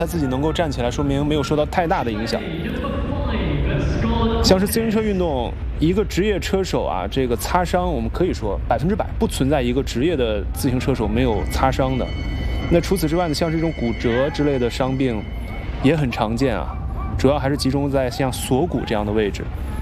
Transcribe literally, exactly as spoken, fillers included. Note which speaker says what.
Speaker 1: 他自己能够站起来，说明没有受到太大的影响。像是自行车运动，一个职业车手啊，这个擦伤，我们可以说百分之百不存在一个职业的自行车手没有擦伤的。那除此之外呢，像是这种骨折之类的伤病，也很常见啊，主要还是集中在像锁骨这样的位置。